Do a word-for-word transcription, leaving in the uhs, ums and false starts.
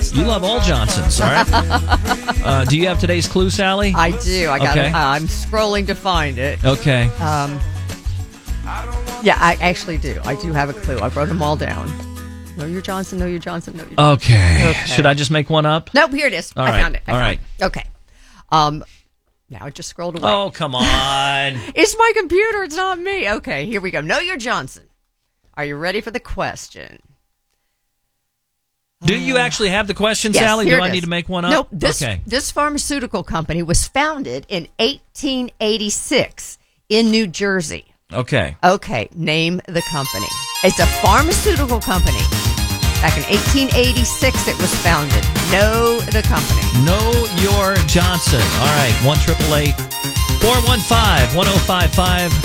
You love all Johnsons, all right? uh, do you have today's clue, Sally? I do. I got okay. it. Uh, I'm scrolling to find it. Okay. Um, yeah, I actually do. I do have a clue. I wrote them all down. Know your Johnson, know your Johnson, know your Johnson. Okay. okay. Should I just make one up? Nope, here it is. All I right. found it. I all found right. It. Okay. Um, now I just scrolled away. Oh, come on. It's my computer. It's not me. Okay, here we go. Know your Johnson. Are you ready for the question? Do you actually have the question, yes, Sally? Here Do it I is. need to make one up? Nope. This, okay. this pharmaceutical company was founded in eighteen eighty-six in New Jersey. Okay. Okay, name the company. It's a pharmaceutical company. Back in eighteen eighty-six, it was founded. Know the company. Know your Johnson. All right. one triple eight four one five one oh five five.